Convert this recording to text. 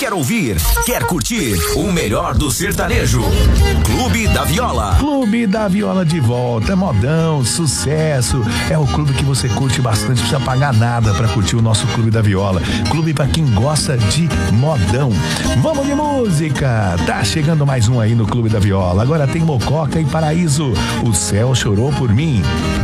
quer ouvir, quer curtir o melhor do sertanejo. Clube da Viola. Clube da Viola de volta, é modão, sucesso. É o clube que você curte bastante, não precisa pagar nada pra curtir o nosso Clube da Viola. Clube pra quem gosta de modão. Vamos de música. Tá chegando mais um aí no Clube da Viola. Agora tem Mococa e Paraíso. O céu chorou por mim.